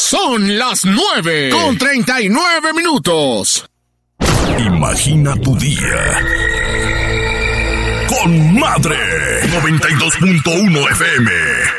Son las 9:39. Imagina tu día con Madre 92.1 FM.